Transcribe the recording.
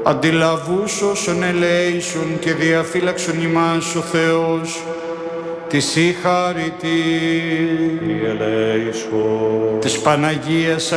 αντιλαβούς όσων ελέησον και διαφύλαξον ημάς ο Θεός, της η χάρητη της Παναγίας